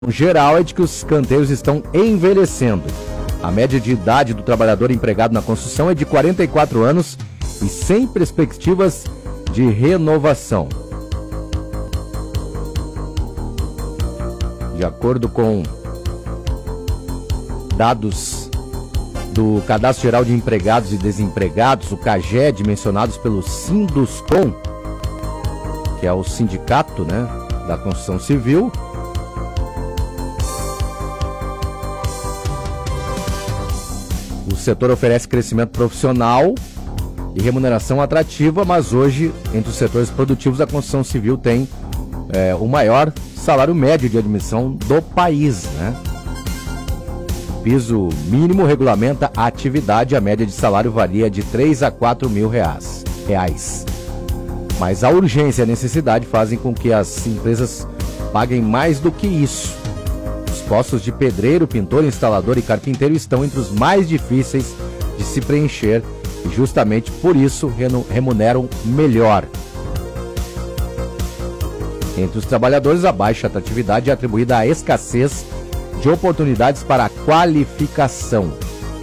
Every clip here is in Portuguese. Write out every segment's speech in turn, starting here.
geral é de que os canteiros estão envelhecendo. A média de idade do trabalhador empregado na construção é de 44 anos e sem perspectivas de renovação. De acordo com dados do Cadastro Geral de Empregados e Desempregados, o CAGED, mencionados pelo Sinduscom, que é o sindicato, da construção civil, o setor oferece crescimento profissional e remuneração atrativa, mas hoje, entre os setores produtivos, a construção civil tem o maior salário médio de admissão do país, O piso mínimo regulamenta a atividade, a média de salário varia de 3 a 4 mil reais. Mas a urgência e a necessidade fazem com que as empresas paguem mais do que isso. Os postos de pedreiro, pintor, instalador e carpinteiro estão entre os mais difíceis de se preencher e justamente por isso remuneram melhor. Entre os trabalhadores, a baixa atratividade é atribuída à escassez de oportunidades para a qualificação.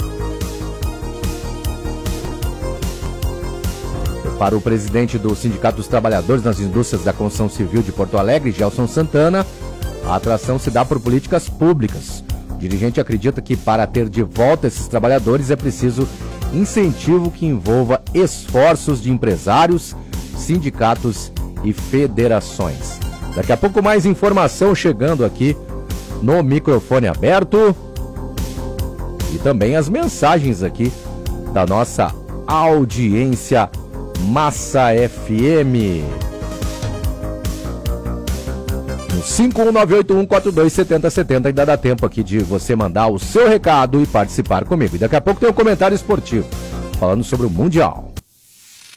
Para o presidente do Sindicato dos Trabalhadores nas Indústrias da Construção Civil de Porto Alegre, Gelson Santana, a atração se dá por políticas públicas. O dirigente acredita que para ter de volta esses trabalhadores é preciso incentivo que envolva esforços de empresários, sindicatos e federações. Daqui a pouco mais informação chegando aqui no microfone aberto e também as mensagens aqui da nossa audiência Massa FM. No 51981427070 ainda dá tempo aqui de você mandar o seu recado e participar comigo. E daqui a pouco tem um comentário esportivo falando sobre o Mundial.